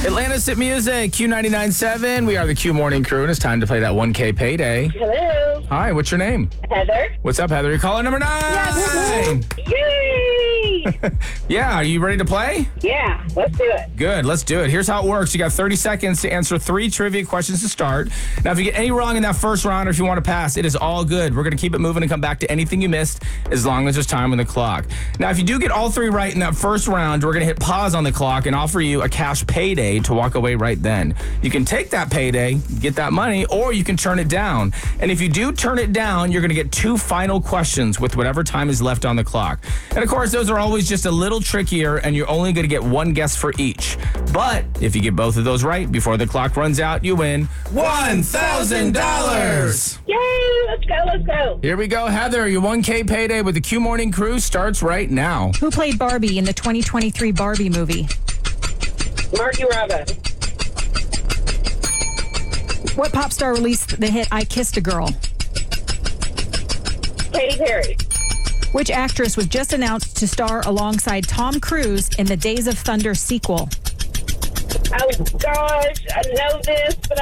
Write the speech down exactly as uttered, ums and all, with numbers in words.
Atlantis Hit Music, Q ninety-nine point seven. We are the Q Morning Crew, and it's time to play that one K payday. Hello. Hi, what's your name? Heather. What's up, Heather? You're caller number nine. Yes. Yay! Yeah, are you ready to play? Yeah, let's do it. Good, let's do it. Here's how it works. You got thirty seconds to answer three trivia questions to start. Now, if you get any wrong in that first round or if you want to pass, it is all good. We're going to keep it moving and come back to anything you missed as long as there's time on the clock. Now, if you do get all three right in that first round, we're going to hit pause on the clock and offer you a cash payday to walk away right then. You can take that payday, get that money, or you can turn it down. And if you do turn it down, you're going to get two final questions with whatever time is left on the clock. And of course, those are always just a little trickier, and you're only going to get one guess for each. But if you get both of those right before the clock runs out, you win one thousand dollars. Yay, let's go, let's go. Here we go, Heather. Your one K payday with the Q Morning Crew starts right now. Who played Barbie in the twenty twenty-three Barbie movie? Marky Robin. What pop star released the hit I Kissed a Girl? Katy Perry. Which actress was just announced to star alongside Tom Cruise in the Days of Thunder sequel? Oh, gosh, I know this, but